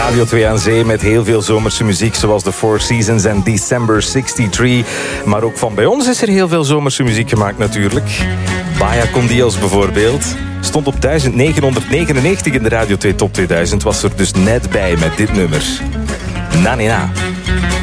Radio 2 aan zee met heel veel zomerse muziek, zoals The Four Seasons en December 63. Maar ook van bij ons is er heel veel zomerse muziek gemaakt natuurlijk. Baya con Dios bijvoorbeeld stond op 1999 in de Radio 2 Top 2000. Was er dus net bij met dit nummer. Na.